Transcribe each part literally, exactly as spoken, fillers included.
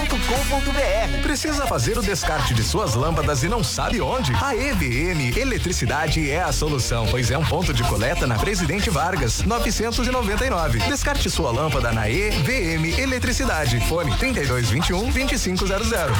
ponto com ponto br. Precisa fazer o descarte de suas lâmpadas e não sabe onde? A E V M Eletricidade é a solução, pois é um ponto de coleta na Presidente Vargas, novecentos e noventa e nove. Descarte sua lâmpada na E V M Eletricidade. Fone trinta e dois, vinte e um, vinte e cinco zero zero.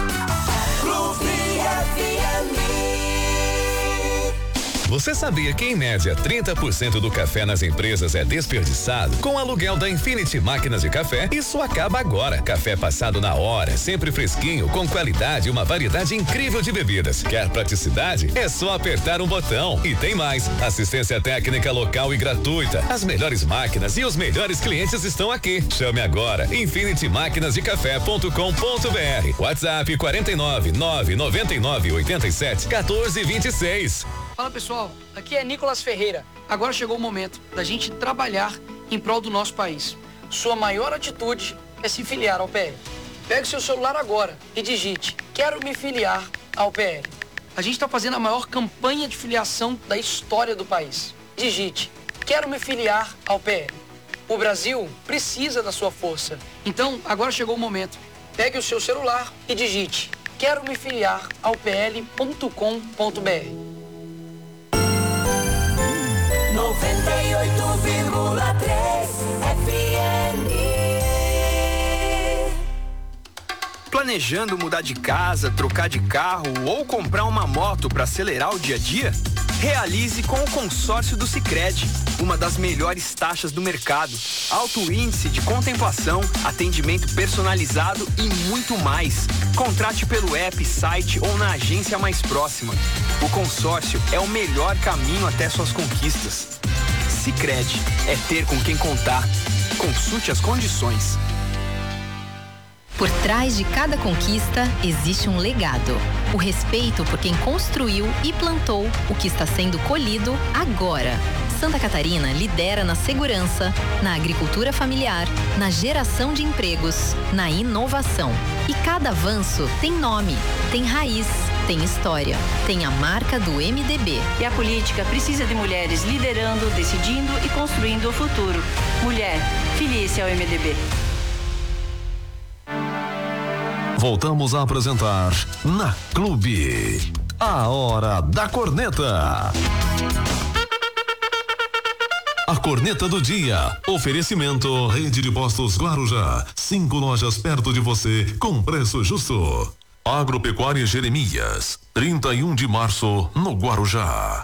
Você sabia que, em média, trinta por cento do café nas empresas é desperdiçado? Com o aluguel da Infinity Máquinas de Café, isso acaba agora. Café passado na hora, sempre fresquinho, com qualidade e uma variedade incrível de bebidas. Quer praticidade? É só apertar um botão. E tem mais, assistência técnica local e gratuita. As melhores máquinas e os melhores clientes estão aqui. Chame agora, infinity máquinas de café ponto com ponto br. WhatsApp quarenta e nove, nove noventa e nove, oitenta e sete, quatorze, vinte e seis. Fala pessoal, aqui é Nicolas Ferreira. Agora chegou o momento da gente trabalhar em prol do nosso país. Sua maior atitude é se filiar ao P L. Pegue seu celular agora e digite: quero me filiar ao P L. A gente está fazendo a maior campanha de filiação da história do país. Digite: quero me filiar ao P L. O Brasil precisa da sua força. Então, agora chegou o momento. Pegue o seu celular e digite: quero me filiar ao P L ponto com ponto br. noventa e oito vírgula três F M. Planejando mudar de casa, trocar de carro ou comprar uma moto para acelerar o dia a dia? Realize com o consórcio do Sicredi, uma das melhores taxas do mercado, alto índice de contemplação, atendimento personalizado e muito mais. Contrate pelo app, site ou na agência mais próxima. O consórcio é o melhor caminho até suas conquistas. Sicredi, é ter com quem contar. Consulte as condições. Por trás de cada conquista existe um legado. O respeito por quem construiu e plantou o que está sendo colhido agora. Santa Catarina lidera na segurança, na agricultura familiar, na geração de empregos, na inovação. E cada avanço tem nome, tem raiz, tem história, tem a marca do M D B. E a política precisa de mulheres liderando, decidindo e construindo o futuro. Mulher, filie-se ao M D B. Voltamos a apresentar Na Clube, a Hora da Corneta. A Corneta do Dia. Oferecimento Rede de Postos Guarujá. Cinco lojas perto de você com preço justo. Agropecuária Jeremias. trinta e um de março no Guarujá.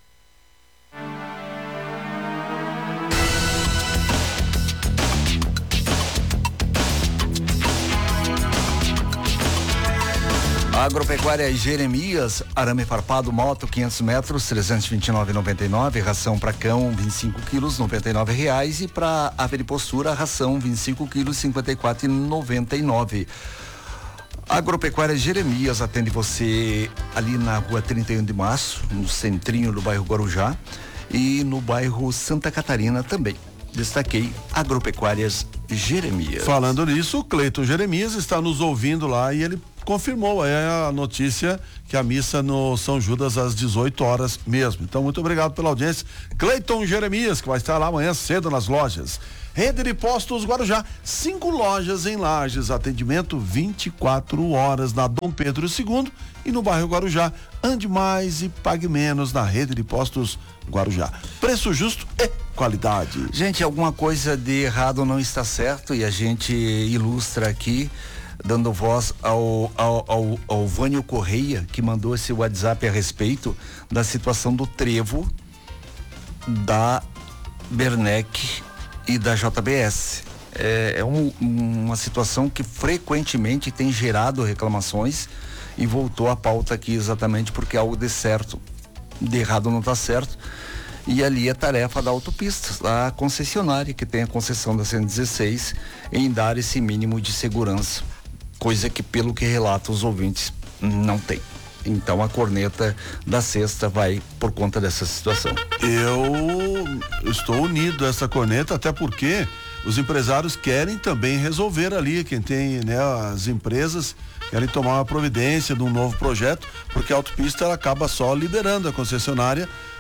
Agropecuária Jeremias, arame farpado, moto quinhentos metros, trezentos e vinte e nove reais e noventa e nove centavos, ração para cão vinte e cinco quilos, noventa e nove reais, e para averipostura, ração vinte e cinco quilos, cinquenta e quatro reais e noventa e nove centavos. Agropecuária Jeremias atende você ali na rua trinta e um de março, no centrinho do bairro Guarujá, e no bairro Santa Catarina também. Destaquei Agropecuárias Jeremias. Falando nisso, o Cleiton Jeremias está nos ouvindo lá e ele confirmou aí a notícia que a missa no São Judas às dezoito horas mesmo. Então, muito obrigado pela audiência. Cleiton Jeremias, que vai estar lá amanhã cedo nas lojas. Rede de Postos Guarujá, cinco lojas em Lages, atendimento vinte e quatro horas na Dom Pedro segundo e no bairro Guarujá. Ande mais e pague menos na Rede de Postos Guarujá. Preço justo e qualidade. Gente, alguma coisa de errado não está certo e a gente ilustra aqui, dando voz ao, ao, ao, ao Vânio Correia, que mandou esse WhatsApp a respeito da situação do trevo da Bernec e da J B S. É, é um, uma situação que frequentemente tem gerado reclamações e voltou à pauta aqui exatamente porque algo de certo, de errado não está certo. E ali é tarefa da autopista, da concessionária que tem a concessão da cento e dezesseis, em dar esse mínimo de segurança, coisa que, pelo que relatam os ouvintes, não tem. Então a corneta da sexta vai por conta dessa situação. Eu estou unido a essa corneta, até porque os empresários querem também resolver ali, quem tem, né, as empresas querem tomar uma providência de um novo projeto, porque a autopista ela acaba só liberando a concessionária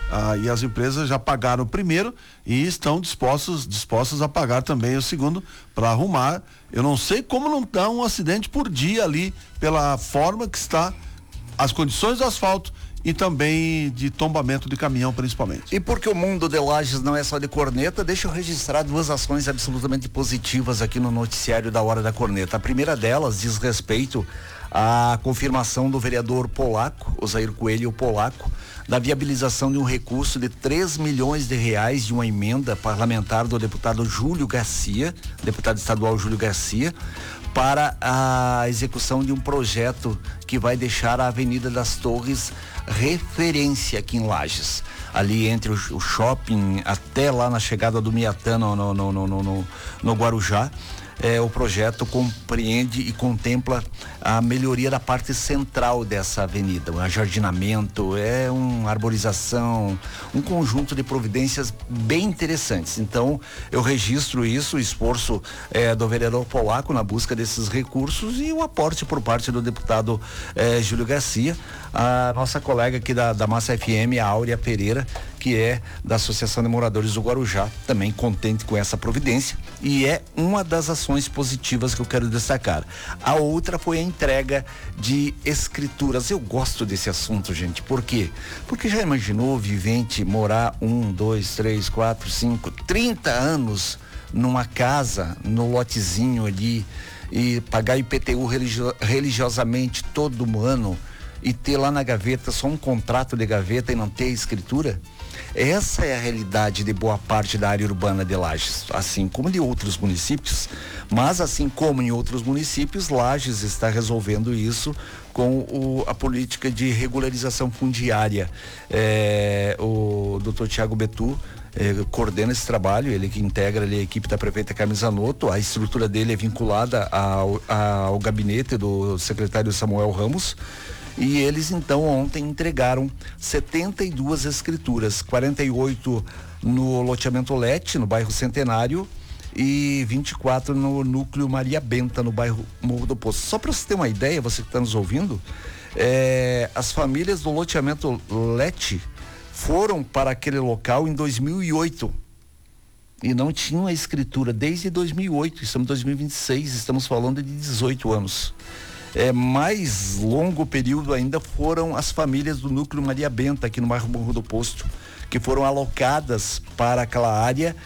Ah, e as empresas já pagaram o primeiro e estão dispostos, dispostos a pagar também o segundo para arrumar. Eu não sei como não dá um acidente por dia ali, pela forma que está as condições do asfalto e também de tombamento de caminhão, principalmente. E porque o mundo de Lages não é só de corneta, deixa eu registrar duas ações absolutamente positivas aqui no noticiário da Hora da Corneta. A primeira delas diz respeito à confirmação do vereador polaco, Osair Coelho Polaco, da viabilização de um recurso de três milhões de reais de uma emenda parlamentar do deputado Júlio Garcia, deputado estadual Júlio Garcia, para a execução de um projeto que vai deixar a Avenida das Torres referência aqui em Lages. Ali entre o, o shopping até lá na chegada do Miatã no, no, no, no, no, no Guarujá. É, o projeto compreende e contempla a melhoria da parte central dessa avenida, um ajardinamento, é uma arborização, um conjunto de providências bem interessantes. Então, eu registro isso, o esforço é, do vereador Polaco na busca desses recursos e o aporte por parte do deputado é, Júlio Garcia, a nossa colega aqui da, da Massa F M, a Áurea Pereira, que é da Associação de Moradores do Guarujá, também contente com essa providência, e é uma das ações positivas que eu quero destacar. A outra foi a entrega de escrituras. Eu gosto desse assunto, gente. Por quê? Porque já imaginou o vivente morar um, dois, três, quatro, cinco, trinta anos numa casa, no lotezinho ali, e pagar I P T U religio- religiosamente todo ano, e ter lá na gaveta só um contrato de gaveta e não ter a escritura? Essa é a realidade de boa parte da área urbana de Lages, assim como de outros municípios, mas assim como em outros municípios, Lages está resolvendo isso com o, a política de regularização fundiária. É, o doutor Tiago Betu eh, coordena esse trabalho, ele que integra ali a equipe da prefeita Carmen Zanotto. A estrutura dele é vinculada ao, ao gabinete do secretário Samuel Ramos. E eles então ontem entregaram setenta e duas escrituras, quarenta e oito no loteamento Lete, no bairro Centenário, e vinte e quatro no núcleo Maria Benta, no bairro Morro do Poço. Só para você ter uma ideia, você que está nos ouvindo, é, as famílias do loteamento Lete foram para aquele local em dois mil e oito e não tinham a escritura desde dois mil e oito. Estamos em dois mil e vinte e seis, estamos falando de dezoito anos. É, mais longo período ainda foram as famílias do núcleo Maria Benta, aqui no bairro Morro do Posto, que foram alocadas para aquela área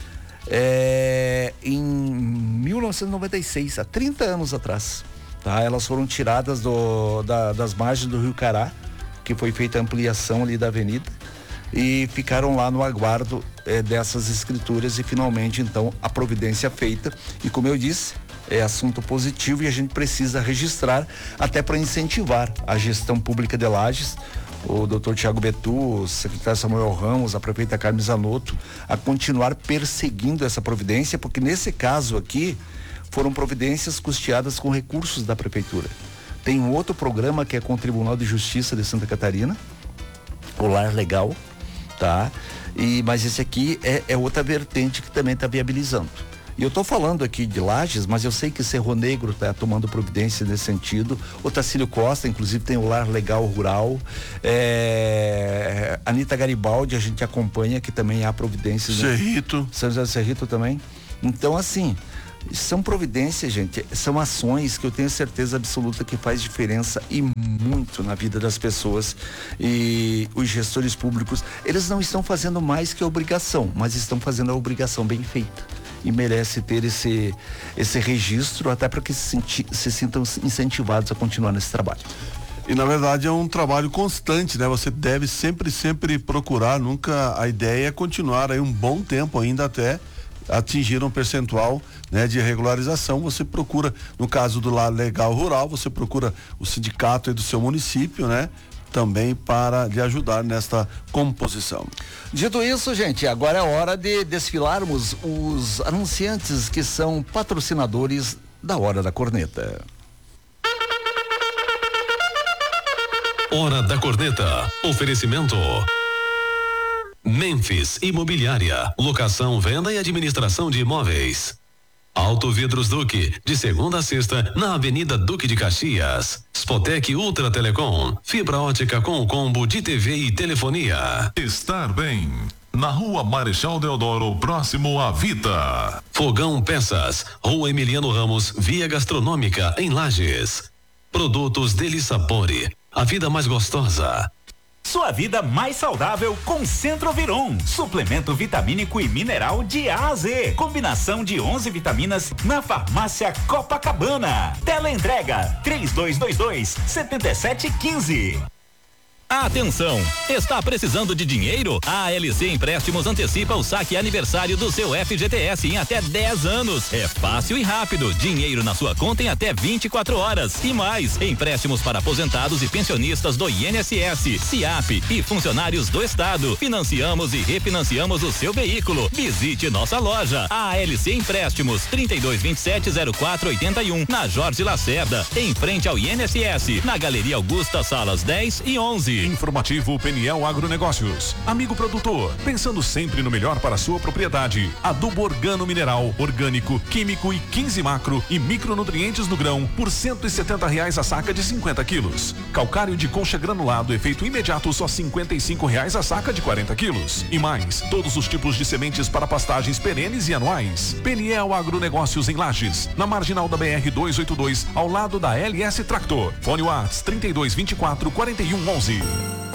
é, em mil novecentos e noventa e seis, há trinta anos atrás. Tá? Elas foram tiradas do, da, das margens do Rio Cará, que foi feita a ampliação ali da avenida, e ficaram lá no aguardo é, dessas escrituras e finalmente então a providência feita. E como eu disse, é assunto positivo e a gente precisa registrar até para incentivar a gestão pública de Lages, o doutor Tiago Betu, o secretário Samuel Ramos, a prefeita Carmen Zanotto, a continuar perseguindo essa providência, porque nesse caso aqui foram providências custeadas com recursos da prefeitura. Tem um outro programa que é com o Tribunal de Justiça de Santa Catarina, o Lar Legal, tá? E, mas esse aqui é, é outra vertente que também está viabilizando. E eu estou falando aqui de Lages, mas eu sei que Cerro Negro está tomando providência nesse sentido. O Tacílio Costa, inclusive, tem o Lar Legal Rural. É, Anita Garibaldi, a gente acompanha, que também há providências. Cerrito. Né? São José do Cerrito também. Então, assim, são providências, gente, são ações que eu tenho certeza absoluta que faz diferença e muito na vida das pessoas. E os gestores públicos, eles não estão fazendo mais que a obrigação, mas estão fazendo a obrigação bem feita. E merece ter esse, esse registro até para que se, senti, se sintam incentivados a continuar nesse trabalho. E na verdade é um trabalho constante, né? Você deve sempre, sempre procurar, nunca, a ideia é continuar aí um bom tempo ainda até atingir um percentual, né, de regularização. Você procura, no caso do Lar Legal Rural, você procura o sindicato aí do seu município, né? Também para lhe ajudar nesta composição. Dito isso, gente, agora é hora de desfilarmos os anunciantes que são patrocinadores da Hora da Corneta. Hora da Corneta. Oferecimento Memphis Imobiliária. Locação, venda e administração de imóveis. Auto Vidros Duque, de segunda a sexta, na Avenida Duque de Caxias. Spotec Ultra Telecom, fibra ótica com combo de T V e telefonia. Estar bem, na Rua Marechal Deodoro, próximo à Vita. Fogão Peças, Rua Emiliano Ramos, Via Gastronômica, em Lages. Produtos Deli Sapore, a vida mais gostosa. Sua vida mais saudável com Centroviron, suplemento vitamínico e mineral de A a Z. Combinação de onze vitaminas na farmácia Copacabana. Teleentrega três dois dois dois, sete sete um cinco. Atenção! Está precisando de dinheiro? A A L C Empréstimos antecipa o saque aniversário do seu F G T S em até dez anos. É fácil e rápido. Dinheiro na sua conta em até vinte e quatro horas. E mais, empréstimos para aposentados e pensionistas do I N S S, SIAP e funcionários do Estado. Financiamos e refinanciamos o seu veículo. Visite nossa loja. A A L C Empréstimos, trinta e dois, vinte e sete, zero quatro, oitenta e um, na Jorge Lacerda, em frente ao I N S S, na Galeria Augusta, salas dez e onze. Informativo Peniel Agronegócios. Amigo produtor, pensando sempre no melhor para a sua propriedade. Adubo organo mineral, orgânico, químico e quinze macro e micronutrientes no grão por cento e setenta reais a saca de cinquenta quilos. Calcário de concha granulado, efeito imediato, só cinquenta e cinco reais a saca de quarenta quilos. E mais, todos os tipos de sementes para pastagens perenes e anuais. Peniel Agronegócios em Lages, na marginal da B R duzentos e oitenta e dois, ao lado da L S Tractor. Fone Whats trinta e dois, vinte e quatro, quarenta e um, onze.